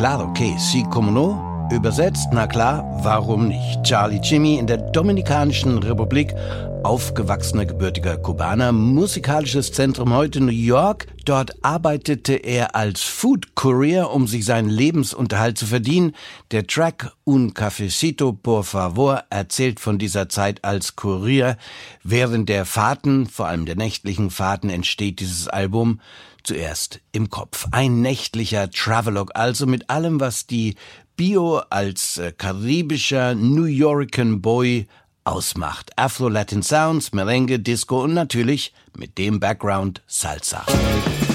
Claro que sí, como no? Übersetzt, na klar, warum nicht? Charlie Jimmy in der Dominikanischen Republik, aufgewachsener gebürtiger Kubaner, musikalisches Zentrum heute New York. Dort arbeitete er als Food Courier, um sich seinen Lebensunterhalt zu verdienen. Der Track Un Cafecito por favor erzählt von dieser Zeit als Kurier. Während der Fahrten, vor allem der nächtlichen Fahrten, entsteht dieses Album zuerst im Kopf. Ein nächtlicher Travelogue, also mit allem, was die Bio als karibischer New Yorkan Boy ausmacht. Afro-Latin Sounds, Merengue, Disco und natürlich mit dem Background Salsa.